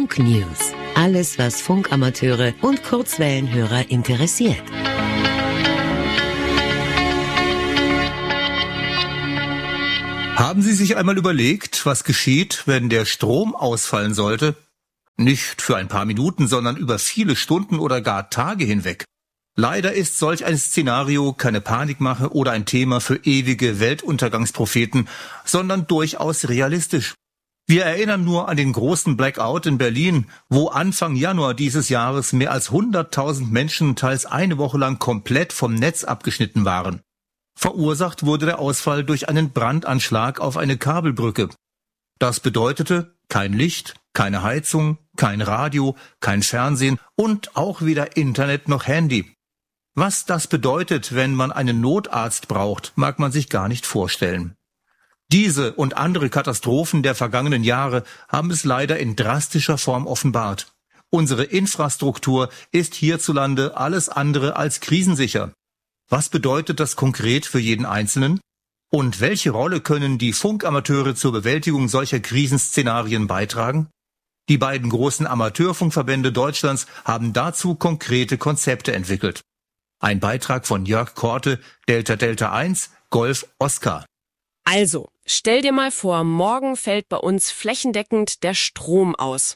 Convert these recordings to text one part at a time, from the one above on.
Funk News. Alles, was Funkamateure und Kurzwellenhörer interessiert. Haben Sie sich einmal überlegt, was geschieht, wenn der Strom ausfallen sollte? Nicht für ein paar Minuten, sondern über viele Stunden oder gar Tage hinweg. Leider ist solch ein Szenario keine Panikmache oder ein Thema für ewige Weltuntergangspropheten, sondern durchaus realistisch. Wir erinnern nur an den großen Blackout in Berlin, wo Anfang Januar dieses Jahres mehr als 100.000 Menschen teils eine Woche lang komplett vom Netz abgeschnitten waren. Verursacht wurde der Ausfall durch einen Brandanschlag auf eine Kabelbrücke. Das bedeutete kein Licht, keine Heizung, kein Radio, kein Fernsehen und auch weder Internet noch Handy. Was das bedeutet, wenn man einen Notarzt braucht, mag man sich gar nicht vorstellen. Diese und andere Katastrophen der vergangenen Jahre haben es leider in drastischer Form offenbart. Unsere Infrastruktur ist hierzulande alles andere als krisensicher. Was bedeutet das konkret für jeden Einzelnen? Und welche Rolle können die Funkamateure zur Bewältigung solcher Krisenszenarien beitragen? Die beiden großen Amateurfunkverbände Deutschlands haben dazu konkrete Konzepte entwickelt. Ein Beitrag von Jörg Korte, Delta Delta 1, Golf Oscar. Also, stell dir mal vor, morgen fällt bei uns flächendeckend der Strom aus.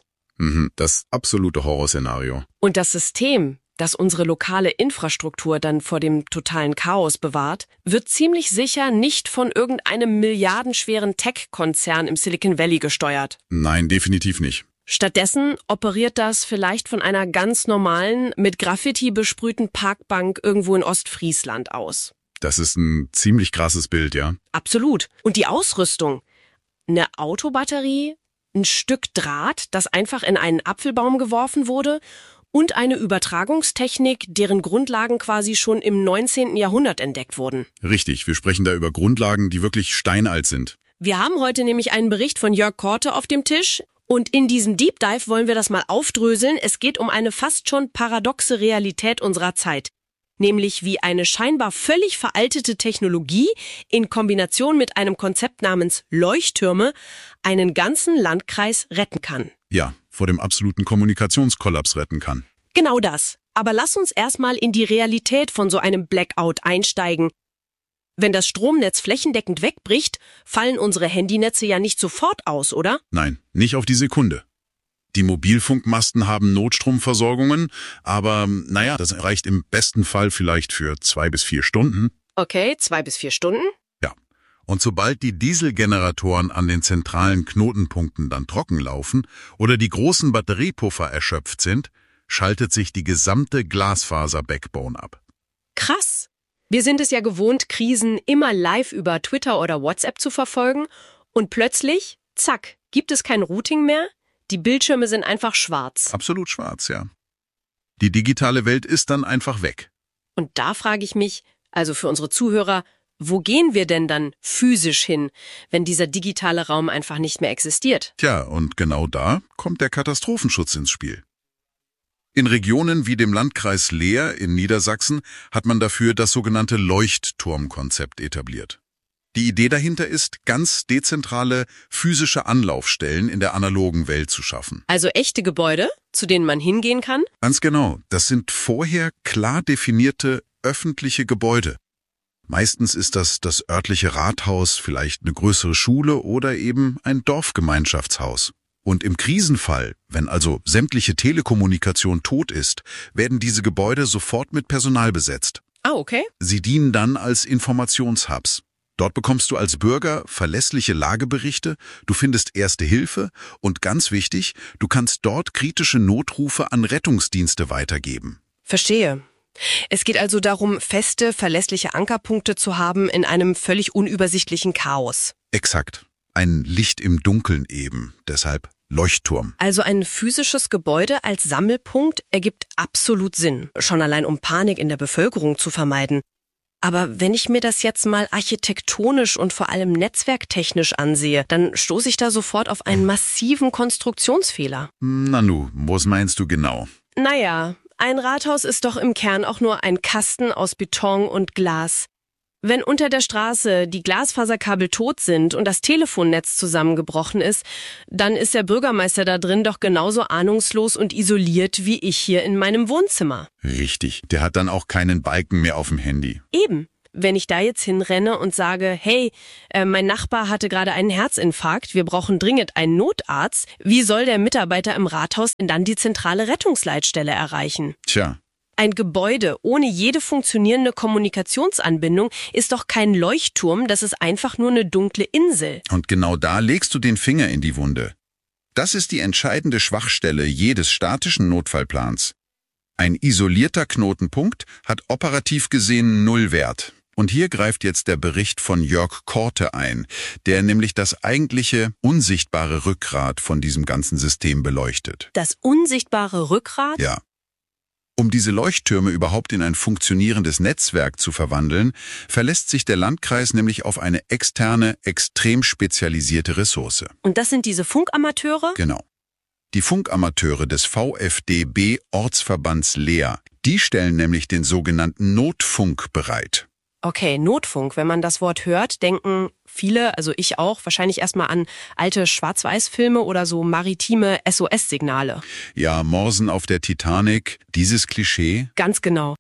Das absolute Horrorszenario. Und das System, das unsere lokale Infrastruktur dann vor dem totalen Chaos bewahrt, wird ziemlich sicher nicht von irgendeinem milliardenschweren Tech-Konzern im Silicon Valley gesteuert. Nein, definitiv nicht. Stattdessen operiert das vielleicht von einer ganz normalen, mit Graffiti besprühten Parkbank irgendwo in Ostfriesland aus. Das ist ein ziemlich krasses Bild, ja? Absolut. Und die Ausrüstung? Eine Autobatterie, ein Stück Draht, das einfach in einen Apfelbaum geworfen wurde und eine Übertragungstechnik, deren Grundlagen quasi schon im 19. Jahrhundert entdeckt wurden. Richtig, wir sprechen da über Grundlagen, die wirklich steinalt sind. Wir haben heute nämlich einen Bericht von Jörg Korte auf dem Tisch. Und in diesem Deep Dive wollen wir das mal aufdröseln. Es geht um eine fast schon paradoxe Realität unserer Zeit. Nämlich wie eine scheinbar völlig veraltete Technologie in Kombination mit einem Konzept namens Leuchttürme einen ganzen Landkreis retten kann. Ja, vor dem absoluten Kommunikationskollaps retten kann. Genau das. Aber lass uns erstmal in die Realität von so einem Blackout einsteigen. Wenn das Stromnetz flächendeckend wegbricht, fallen unsere Handynetze ja nicht sofort aus, oder? Nein, nicht auf die Sekunde. Die Mobilfunkmasten haben Notstromversorgungen, aber das reicht im besten Fall vielleicht für 2 bis 4 Stunden. Okay, 2 bis 4 Stunden? Ja. Und sobald die Dieselgeneratoren an den zentralen Knotenpunkten dann trocken laufen oder die großen Batteriepuffer erschöpft sind, schaltet sich die gesamte Glasfaser-Backbone ab. Krass! Wir sind es ja gewohnt, Krisen immer live über Twitter oder WhatsApp zu verfolgen und plötzlich, zack, gibt es kein Routing mehr? Die Bildschirme sind einfach schwarz. Absolut schwarz, ja. Die digitale Welt ist dann einfach weg. Und da frage ich mich, also für unsere Zuhörer, wo gehen wir denn dann physisch hin, wenn dieser digitale Raum einfach nicht mehr existiert? Tja, und genau da kommt der Katastrophenschutz ins Spiel. In Regionen wie dem Landkreis Leer in Niedersachsen hat man dafür das sogenannte Leuchtturmkonzept etabliert. Die Idee dahinter ist, ganz dezentrale physische Anlaufstellen in der analogen Welt zu schaffen. Also echte Gebäude, zu denen man hingehen kann? Ganz genau, das sind vorher klar definierte öffentliche Gebäude. Meistens ist das örtliche Rathaus, vielleicht eine größere Schule oder eben ein Dorfgemeinschaftshaus. Und im Krisenfall, wenn also sämtliche Telekommunikation tot ist, werden diese Gebäude sofort mit Personal besetzt. Ah, okay. Sie dienen dann als Informationshubs. Dort bekommst du als Bürger verlässliche Lageberichte, du findest Erste Hilfe und ganz wichtig, du kannst dort kritische Notrufe an Rettungsdienste weitergeben. Verstehe. Es geht also darum, feste, verlässliche Ankerpunkte zu haben in einem völlig unübersichtlichen Chaos. Exakt. Ein Licht im Dunkeln eben, deshalb Leuchtturm. Also ein physisches Gebäude als Sammelpunkt ergibt absolut Sinn, schon allein um Panik in der Bevölkerung zu vermeiden. Aber wenn ich mir das jetzt mal architektonisch und vor allem netzwerktechnisch ansehe, dann stoße ich da sofort auf einen massiven Konstruktionsfehler. Nanu, was meinst du genau? Naja, ein Rathaus ist doch im Kern auch nur ein Kasten aus Beton und Glas. Wenn unter der Straße die Glasfaserkabel tot sind und das Telefonnetz zusammengebrochen ist, dann ist der Bürgermeister da drin doch genauso ahnungslos und isoliert wie ich hier in meinem Wohnzimmer. Richtig, der hat dann auch keinen Balken mehr auf dem Handy. Eben. Wenn ich da jetzt hinrenne und sage, hey, mein Nachbar hatte gerade einen Herzinfarkt, wir brauchen dringend einen Notarzt, wie soll der Mitarbeiter im Rathaus denn dann die zentrale Rettungsleitstelle erreichen? Tja. Ein Gebäude ohne jede funktionierende Kommunikationsanbindung ist doch kein Leuchtturm, das ist einfach nur eine dunkle Insel. Und genau da legst du den Finger in die Wunde. Das ist die entscheidende Schwachstelle jedes statischen Notfallplans. Ein isolierter Knotenpunkt hat operativ gesehen null Wert. Und hier greift jetzt der Bericht von Jörg Korte ein, der nämlich das eigentliche unsichtbare Rückgrat von diesem ganzen System beleuchtet. Das unsichtbare Rückgrat? Ja. Um diese Leuchttürme überhaupt in ein funktionierendes Netzwerk zu verwandeln, verlässt sich der Landkreis nämlich auf eine externe, extrem spezialisierte Ressource. Und das sind diese Funkamateure? Genau. Die Funkamateure des VfDB Ortsverbands Leer, die stellen nämlich den sogenannten Notfunk bereit. Okay, Notfunk, wenn man das Wort hört, denken viele, also ich auch, wahrscheinlich erstmal an alte Schwarz-Weiß-Filme oder so maritime SOS-Signale. Ja, Morsen auf der Titanic, dieses Klischee. Ganz genau.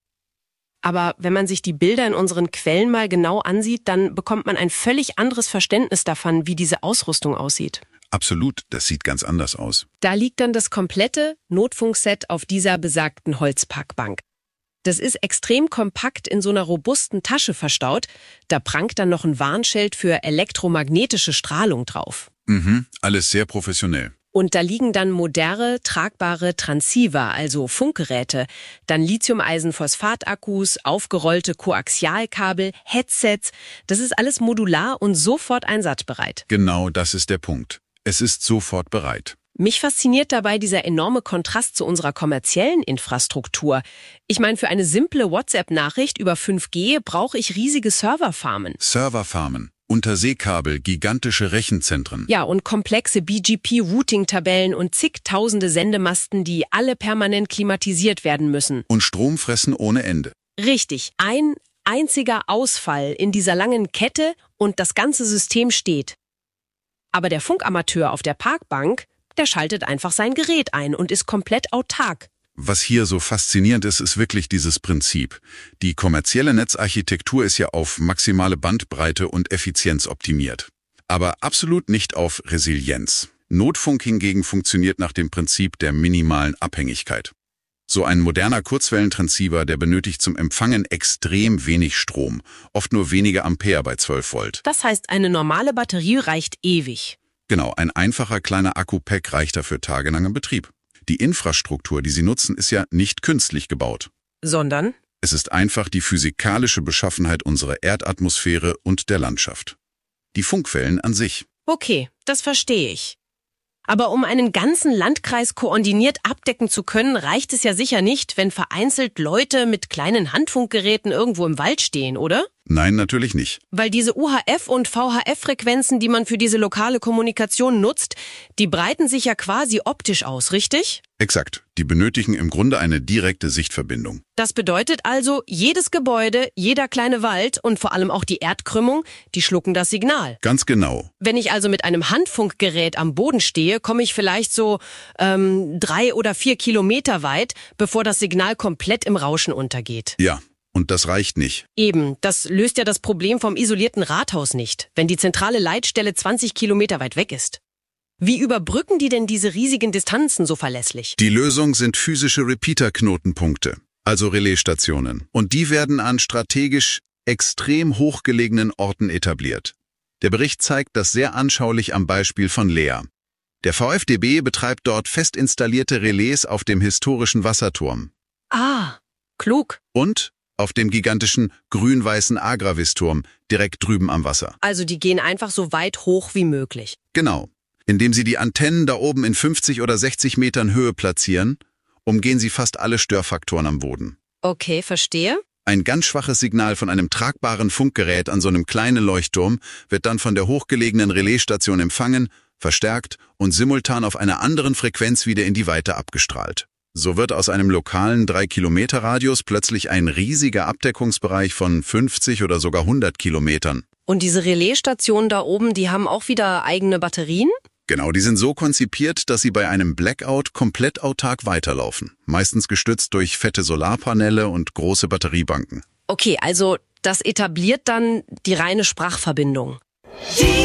Aber wenn man sich die Bilder in unseren Quellen mal genau ansieht, dann bekommt man ein völlig anderes Verständnis davon, wie diese Ausrüstung aussieht. Absolut, das sieht ganz anders aus. Da liegt dann das komplette Notfunkset auf dieser besagten Holzparkbank. Das ist extrem kompakt in so einer robusten Tasche verstaut. Da prangt dann noch ein Warnschild für elektromagnetische Strahlung drauf. Alles sehr professionell. Und da liegen dann moderne, tragbare Transceiver, also Funkgeräte, dann Lithium-Eisen-Phosphat-Akkus, aufgerollte Koaxialkabel, Headsets. Das ist alles modular und sofort einsatzbereit. Genau, das ist der Punkt. Es ist sofort bereit. Mich fasziniert dabei dieser enorme Kontrast zu unserer kommerziellen Infrastruktur. Ich meine, für eine simple WhatsApp-Nachricht über 5G brauche ich riesige Serverfarmen. Serverfarmen, Unterseekabel, gigantische Rechenzentren. Ja, und komplexe BGP-Routing-Tabellen und zigtausende Sendemasten, die alle permanent klimatisiert werden müssen. Und Strom fressen ohne Ende. Richtig, ein einziger Ausfall in dieser langen Kette und das ganze System steht. Aber der Funkamateur auf der Parkbank, der schaltet einfach sein Gerät ein und ist komplett autark. Was hier so faszinierend ist, ist wirklich dieses Prinzip. Die kommerzielle Netzarchitektur ist ja auf maximale Bandbreite und Effizienz optimiert. Aber absolut nicht auf Resilienz. Notfunk hingegen funktioniert nach dem Prinzip der minimalen Abhängigkeit. So ein moderner Kurzwellentransceiver, der benötigt zum Empfangen extrem wenig Strom, oft nur wenige Ampere bei 12 Volt. Das heißt, eine normale Batterie reicht ewig. Genau, ein einfacher kleiner Akku-Pack reicht dafür tagelangen Betrieb. Die Infrastruktur, die sie nutzen, ist ja nicht künstlich gebaut. Sondern? Es ist einfach die physikalische Beschaffenheit unserer Erdatmosphäre und der Landschaft. Die Funkwellen an sich. Okay, das verstehe ich. Aber um einen ganzen Landkreis koordiniert abdecken zu können, reicht es ja sicher nicht, wenn vereinzelt Leute mit kleinen Handfunkgeräten irgendwo im Wald stehen, oder? Nein, natürlich nicht. Weil diese UHF- und VHF-Frequenzen, die man für diese lokale Kommunikation nutzt, die breiten sich ja quasi optisch aus, richtig? Exakt. Die benötigen im Grunde eine direkte Sichtverbindung. Das bedeutet also, jedes Gebäude, jeder kleine Wald und vor allem auch die Erdkrümmung, die schlucken das Signal. Ganz genau. Wenn ich also mit einem Handfunkgerät am Boden stehe, komme ich vielleicht so 3 oder 4 Kilometer weit, bevor das Signal komplett im Rauschen untergeht. Ja. Und das reicht nicht. Eben, das löst ja das Problem vom isolierten Rathaus nicht, wenn die zentrale Leitstelle 20 Kilometer weit weg ist. Wie überbrücken die denn diese riesigen Distanzen so verlässlich? Die Lösung sind physische Repeater-Knotenpunkte, also Relaisstationen. Und die werden an strategisch extrem hochgelegenen Orten etabliert. Der Bericht zeigt das sehr anschaulich am Beispiel von Leer. Der VfDB betreibt dort fest installierte Relais auf dem historischen Wasserturm. Ah, klug. Und auf dem gigantischen grün-weißen Agravis-Turm direkt drüben am Wasser. Also die gehen einfach so weit hoch wie möglich. Genau. Indem sie die Antennen da oben in 50 oder 60 Metern Höhe platzieren, umgehen sie fast alle Störfaktoren am Boden. Okay, verstehe. Ein ganz schwaches Signal von einem tragbaren Funkgerät an so einem kleinen Leuchtturm wird dann von der hochgelegenen Relaisstation empfangen, verstärkt und simultan auf einer anderen Frequenz wieder in die Weite abgestrahlt. So wird aus einem lokalen 3-Kilometer-Radius plötzlich ein riesiger Abdeckungsbereich von 50 oder sogar 100 Kilometern. Und diese Relaisstationen da oben, die haben auch wieder eigene Batterien? Genau, die sind so konzipiert, dass sie bei einem Blackout komplett autark weiterlaufen. Meistens gestützt durch fette Solarpaneele und große Batteriebanken. Okay, also das etabliert dann die reine Sprachverbindung.